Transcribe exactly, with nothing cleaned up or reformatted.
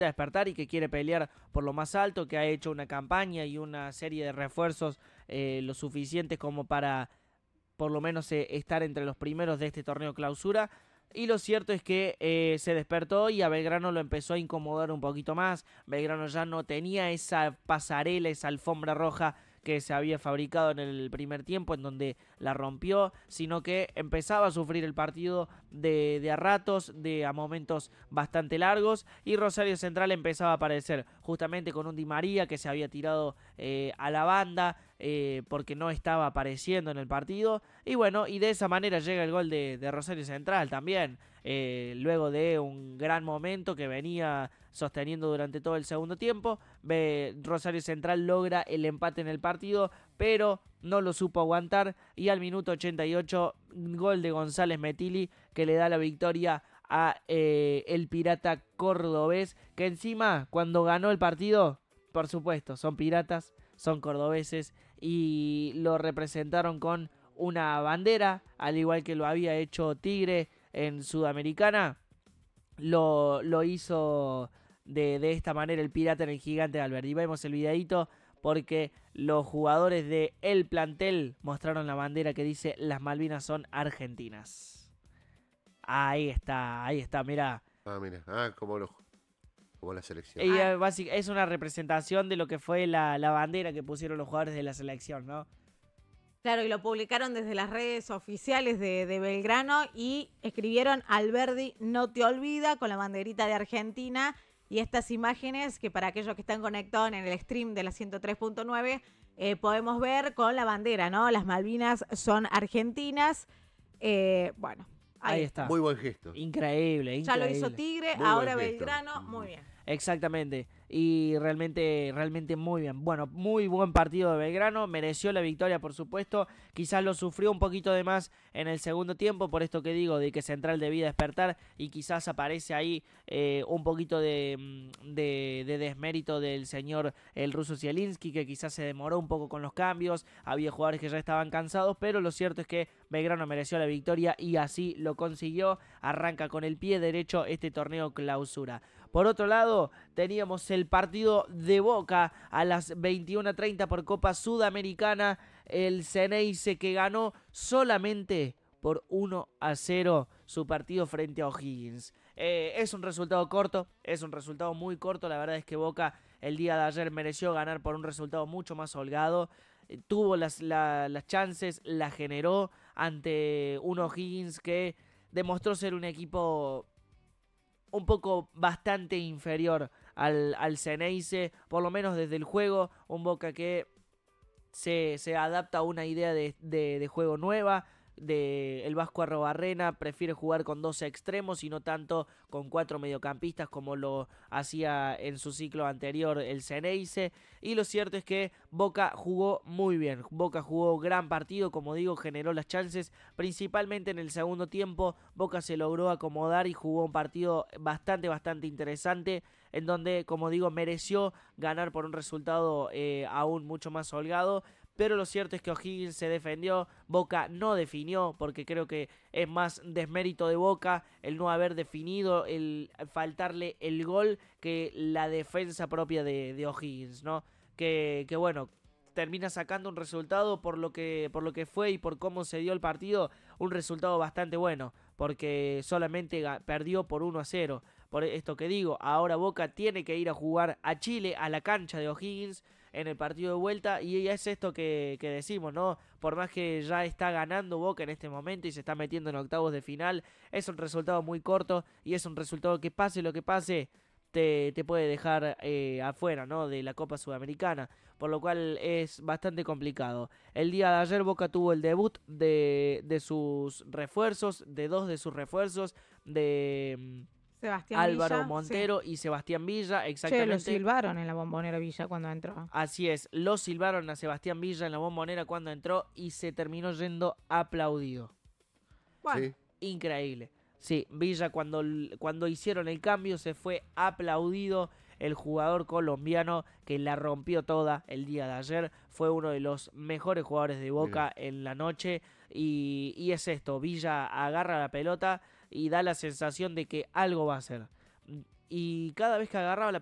despertar y que quiere pelear por lo más alto, que ha hecho una campaña y una serie de refuerzos eh, lo suficientes como para por lo menos eh, estar entre los primeros de este torneo clausura. Y lo cierto es que eh, se despertó y a Belgrano lo empezó a incomodar un poquito más. Belgrano ya no tenía esa pasarela, esa alfombra roja que se había fabricado en el primer tiempo, en donde la rompió, sino que empezaba a sufrir el partido de, de a ratos, de a momentos bastante largos, y Rosario Central empezaba a aparecer, justamente con un Di María que se había tirado eh, a la banda, eh, porque no estaba apareciendo en el partido, y bueno, y de esa manera llega el gol de, de Rosario Central también, eh, luego de un gran momento que venía sosteniendo durante todo el segundo tiempo. Ve, Rosario Central logra el empate en el partido, pero no lo supo aguantar, y al minuto ochenta y ocho, gol de González Metilli que le da la victoria a eh, el Pirata cordobés, que encima cuando ganó el partido, por supuesto, son piratas, son cordobeses, y lo representaron con una bandera, al igual que lo había hecho Tigre en Sudamericana. Lo, lo hizo de, de esta manera el Pirata en el Gigante de Alberdi. Vemos el videito porque los jugadores de el plantel mostraron la bandera que dice las Malvinas son argentinas. Ahí está, ahí está, mirá. Ah, mira, ah, como, lo, como la selección. Y eh, es una representación de lo que fue la, la bandera que pusieron los jugadores de la selección, ¿no? Claro, y lo publicaron desde las redes oficiales de, de Belgrano y escribieron Alberdi no te olvida con la banderita de Argentina, y estas imágenes que para aquellos que están conectados en el stream de la ciento tres punto nueve eh, podemos ver con la bandera, ¿no? Las Malvinas son argentinas. Eh, bueno, ahí, ahí está. Muy buen gesto. Increíble, increíble. Ya lo hizo Tigre, Muy ahora buen gesto. Belgrano, muy bien. Exactamente, y realmente, realmente muy bien. Bueno, muy buen partido de Belgrano, mereció la victoria por supuesto, quizás lo sufrió un poquito de más en el segundo tiempo, por esto que digo, de que Central debía despertar, y quizás aparece ahí eh, un poquito de, de, de desmérito del señor el ruso Zielinski, que quizás se demoró un poco con los cambios, había jugadores que ya estaban cansados, pero lo cierto es que Belgrano mereció la victoria y así lo consiguió, arranca con el pie derecho este torneo clausura. Por otro lado, teníamos el partido de Boca a las veintiuna treinta por Copa Sudamericana. El Ceneice que ganó solamente por uno a cero su partido frente a O'Higgins. Eh, es un resultado corto, es un resultado muy corto. La verdad es que Boca el día de ayer mereció ganar por un resultado mucho más holgado. Eh, tuvo las, la, las chances, la generó ante un O'Higgins que demostró ser un equipo un poco bastante inferior al, al Ceneice, por lo menos desde el juego. Un Boca que se, se adapta a una idea de, de, de juego nueva. De el Vasco Arrobarrena prefiere jugar con dos extremos y no tanto con cuatro mediocampistas como lo hacía en su ciclo anterior el Ceneice. Y lo cierto es que Boca jugó muy bien, Boca jugó gran partido, como digo, generó las chances, principalmente en el segundo tiempo. Boca se logró acomodar y jugó un partido bastante, bastante interesante, en donde, como digo, mereció ganar por un resultado eh, aún mucho más holgado. Pero lo cierto es que O'Higgins se defendió, Boca no definió, porque creo que es más desmérito de Boca el no haber definido, el faltarle el gol, que la defensa propia de, de O'Higgins, ¿no? Que, que bueno, termina sacando un resultado por lo que por lo que fue y por cómo se dio el partido, un resultado bastante bueno, porque solamente perdió por uno a cero. Por esto que digo, ahora Boca tiene que ir a jugar a Chile, a la cancha de O'Higgins, en el partido de vuelta, y es esto que, que decimos, ¿no? Por más que ya está ganando Boca en este momento y se está metiendo en octavos de final, es un resultado muy corto y es un resultado que pase lo que pase, te, te puede dejar eh, afuera, ¿no? De la Copa Sudamericana, por lo cual es bastante complicado. El día de ayer Boca tuvo el debut de, de sus refuerzos, de dos de sus refuerzos, de Sebastián Álvaro Villa, Montero sí. y Sebastián Villa, Che, exactamente. lo silbaron en la Bombonera Villa cuando entró. Así es, lo silbaron a Sebastián Villa en la Bombonera cuando entró y se terminó yendo aplaudido. Bueno. Sí. Increíble. Sí, Villa cuando, cuando hicieron el cambio se fue aplaudido. El jugador colombiano que la rompió toda el día de ayer, fue uno de los mejores jugadores de Boca Bien. en la noche. Y, y es esto, Villa agarra la pelota y da la sensación de que algo va a hacer. y cada vez que agarraba la